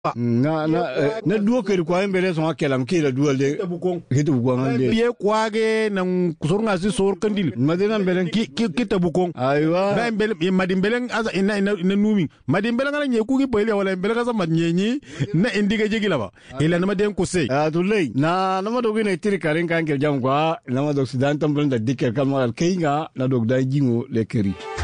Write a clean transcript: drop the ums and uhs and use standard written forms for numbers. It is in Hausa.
na duo ke ko mbele so akelam ke la duo de kitu bukong de pie kwage nan kusornga si sor kandil madina mbele kita bukong aywa ba mbele madimbele aza ina numi madimbele ngala nyeku ki pele wala mbele kaza madnyenyi na indiga jegila ba ila na maden ko sei tulay na madogi ne tiri karen kan ke jam kwa na madok sidan tambal da dikker kalmal keinga na dog da jingo le keri